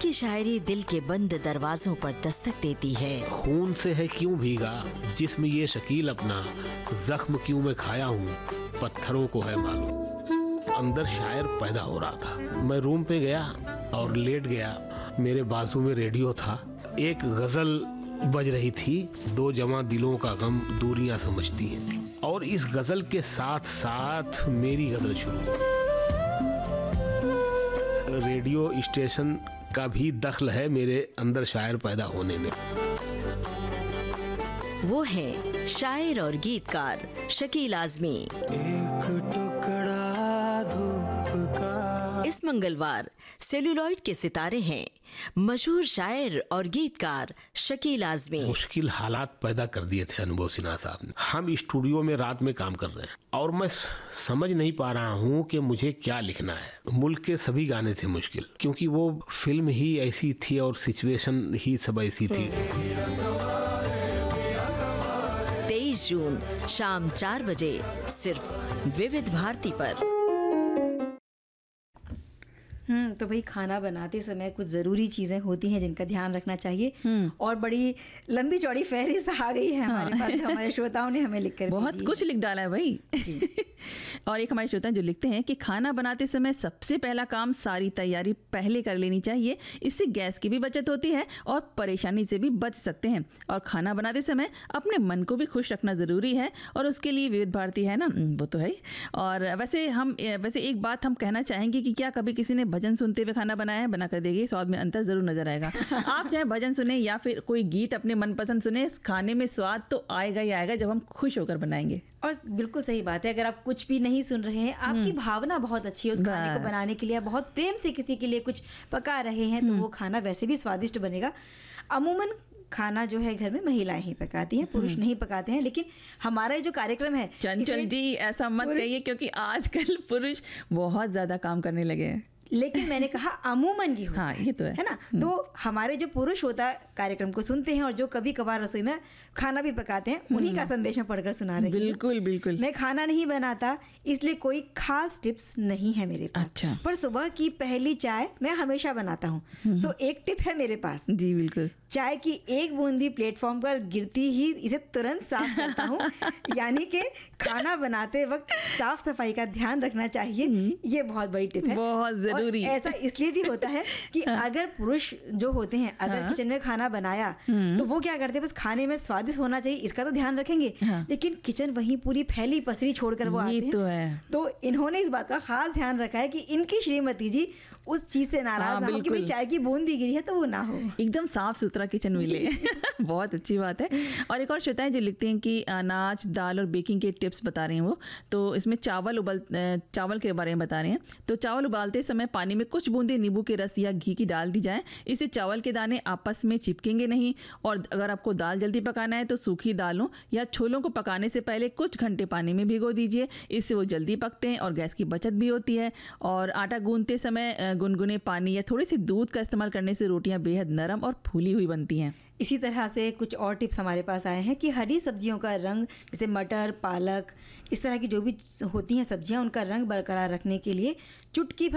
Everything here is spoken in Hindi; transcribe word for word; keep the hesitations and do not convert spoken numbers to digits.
उनकी शायरी दिल के बंद दरवाजों पर दस्तक देती है। खून से है क्यों भीगा जिस्म ये शकील अपना, जख्म क्यों मैं खाया हूँ पत्थरों को है मालूम। अंदर शायर पैदा हो रहा था। मैं रूम पे गया और लेट गया। मेरे बाजू में रेडियो था। एक गजल बज रही थी, दो जवां दिलों का गम दूरियां समझती हैं। और इस गजल के साथ साथ मेरी गजल शुरू। रेडियो स्टेशन का भी दखल है मेरे अंदर शायर पैदा होने में। वो है शायर और गीतकार शकील आजमी। एक टुकड़ा धूप का। इस मंगलवार सेलुलॉइड के सितारे हैं मशहूर शायर और गीतकार शकील आजमी। मुश्किल हालात पैदा कर दिए थे अनुभव सिन्हा साहब ने। हम स्टूडियो में रात में काम कर रहे हैं और मैं समझ नहीं पा रहा हूँ कि मुझे क्या लिखना है। मुल्क के सभी गाने थे मुश्किल, क्योंकि वो फिल्म ही ऐसी थी और सिचुएशन ही सब ऐसी थी। तेईस जून शाम चार बजे सिर्फ विविध भारती पर। हम्म तो भाई खाना बनाते समय कुछ ज़रूरी चीज़ें होती हैं जिनका ध्यान रखना चाहिए, और बड़ी लंबी चौड़ी फहरिस्त आ गई है हमारे पास, जो हमारे श्रोताओं ने हमें लिख कर बहुत कुछ लिख डाला है भाई जी। और एक हमारे श्रोता जो लिखते हैं कि खाना बनाते समय सबसे पहला काम सारी तैयारी पहले कर लेनी चाहिए। इससे गैस की भी बचत होती है और परेशानी से भी बच सकते हैं। और खाना बनाते समय अपने मन को भी खुश रखना ज़रूरी है, और उसके लिए विविध भारती है ना, वो तो है। और वैसे हम वैसे एक बात हम कहना चाहेंगे कि क्या कभी किसी ने भजन सुनते हुए खाना बनाया है? बना कर देगी, स्वाद में अंतर जरूर नजर आएगा। आप चाहे भजन सुने या फिर कोई गीत अपने मनपसंद सुने, खाने में स्वाद तो आएगा ही आएगा जब हम खुश होकर बनाएंगे। और बिल्कुल सही बात है, अगर आप कुछ भी नहीं सुन रहे हैं, आपकी भावना बहुत अच्छी है उस खाने को बनाने के लिए, बहुत प्रेम से किसी के लिए कुछ पका रहे हैं, तो वो खाना वैसे भी स्वादिष्ट बनेगा। अमूमन खाना जो है घर में महिलाएं ही पकाती हैं, पुरुष नहीं पकाते हैं। लेकिन हमारा जो कार्यक्रम है, चंचल जी ऐसा मत कहिए, क्योंकि आजकल पुरुष बहुत ज्यादा काम करने लगे हैं। लेकिन मैंने कहा अमूमन ही होता हाँ, है, ये तो है, है ना। तो हमारे जो पुरुष होता है कार्यक्रम को सुनते हैं और जो कभी कभार रसोई में खाना भी पकाते हैं, उन्हीं का संदेश मैं पढ़कर सुना रही हूँ। बिल्कुल बिल्कुल। मैं खाना नहीं बनाता, इसलिए कोई खास टिप्स नहीं है मेरे पास। अच्छा। पर सुबह की पहली चाय मैं हमेशा बनाता हूँ, सो एक टिप है मेरे पास जी। बिल्कुल। चाय की एक बूंद भी प्लेटफॉर्म पर गिरती ही इसे तुरंत साफ करता हूँ। यानी कि खाना बनाते वक्त साफ सफाई का ध्यान रखना चाहिए, ये बहुत बड़ी टिप है, बहुत जरूरी। ऐसा इसलिए भी होता है कि अगर पुरुष जो होते हैं, अगर हाँ। किचन में खाना बनाया तो वो क्या करते हैं, बस खाने में स्वादिष्ट होना चाहिए इसका तो ध्यान रखेंगे, हाँ। लेकिन किचन वहीं पूरी फैली पसरी छोड़कर वो आते हैं। तो है। तो इन्होंने इस बात का खास ध्यान रखा है कि इनकी श्रीमती जी उस चीज से नाराज हाँ, ना हो कि भाई चाय की बूंद भी गिरी है तो वो ना हो, एकदम साफ सुथरा किचन मिले। बहुत अच्छी बात है। और एक और श्रोता है जो लिखते हैं कि अनाज, दाल और बेकिंग के टिप्स बता रहे हैं वो, तो इसमें चावल उबल चावल के बारे में बता रहे हैं। तो चावल उबालते समय पानी में कुछ बूंदे नींबू के रस या घी की डाल दी जाए, इससे चावल के दाने आपस में चिपकेंगे नहीं। और अगर आपको दाल जल्दी पकाना है तो सूखी दालों या छोलों को पकाने से पहले कुछ घंटे पानी में भिगो दीजिए, इससे वो जल्दी पकते हैं और गैस की बचत भी होती है। और आटा गूंदते समय गुनगुने पानी या थोड़ी सी दूध का इस्तेमाल करने से रोटियां बेहद नरम और फूली हुई बनती हैं। इसी तरह से कुछ और टिप्स हमारे पास आए हैं कि हरी सब्जियों का रंग, जैसे मटर, पालक, इस तरह की जो भी होती हैं सब्जियां, उनका रंग बरकरार रखने के लिए चुटकी